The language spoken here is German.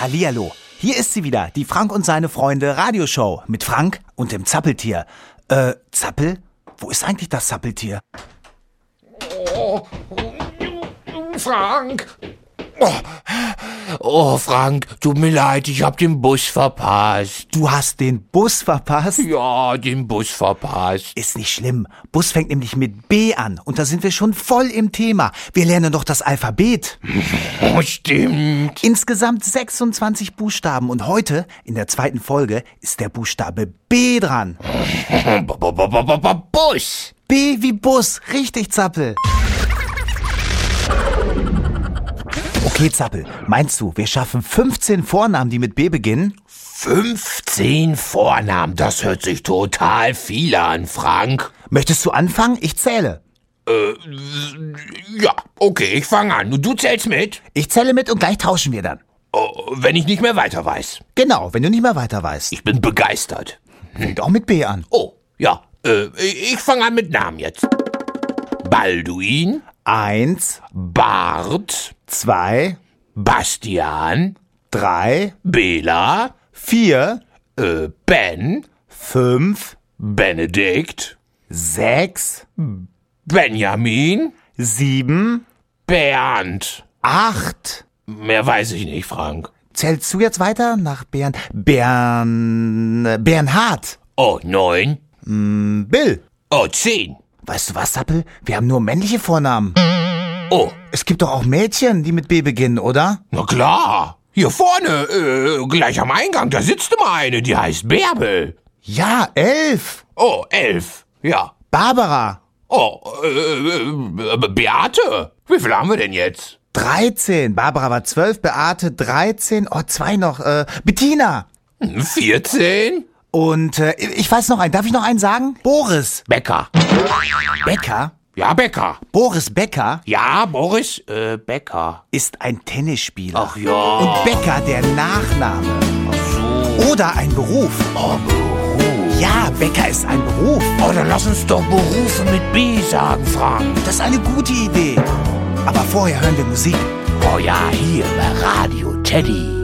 Hallihallo, hier ist sie wieder, die Frank und seine Freunde Radioshow mit Frank und dem Zappeltier. Zappel? Wo ist eigentlich das Zappeltier? Oh, Frank! Oh, Frank, tut mir leid, ich hab den Bus verpasst. Du hast den Bus verpasst? Ja, den Bus verpasst. Ist nicht schlimm. Bus fängt nämlich mit B an und da sind wir schon voll im Thema. Wir lernen doch das Alphabet. Oh, stimmt. Insgesamt 26 Buchstaben und heute, in der zweiten Folge, ist der Buchstabe B dran. Bus. B wie Bus, richtig, Zappel. Okay, Zappel, meinst du, wir schaffen 15 Vornamen, die mit B beginnen? 15 Vornamen, das hört sich total viel an, Frank. Möchtest du anfangen? Ich zähle. Ja, okay, ich fange an. Und du zählst mit? Ich zähle mit und gleich tauschen wir dann. Oh, wenn ich nicht mehr weiter weiß. Genau, wenn du nicht mehr weiter weißt. Ich bin begeistert. Fängt auch mit B an. Oh, ja, ich fange an mit Namen jetzt. Balduin, 1, Bart, 2, Bastian, 3, Bela, 4, Ben, 5, Benedikt, 6, Benjamin, 7, Bernd. 8. Mehr weiß ich nicht, Frank. Zählst du jetzt weiter nach Bernhard? Oh, 9. Bill. Oh, 10. Weißt du was, Zappel? Wir haben nur männliche Vornamen. Oh, Es gibt doch auch Mädchen, die mit B beginnen, oder? na klar. Hier vorne, gleich am Eingang, da sitzt immer eine, die heißt Bärbel. Ja, 11. Oh, 11. Ja. Barbara. Oh, Beate. Wie viel haben wir denn jetzt? 13. Barbara war 12, Beate 13. Oh, 2 noch. Bettina. 14. Und ich weiß noch einen. Darf ich noch einen sagen? Boris. Becker. Becker? Ja, Becker. Boris Becker Ja, Boris, Becker. ist ein Tennisspieler. Ach ja. Und Becker der Nachname. Ach so. Oder ein Beruf. Oh, Beruf. Ja, Becker ist ein Beruf. Oh, dann lass uns doch Berufe mit B sagen, Frank. Das ist eine gute Idee. Aber vorher hören wir Musik. Oh ja, hier bei Radio Teddy.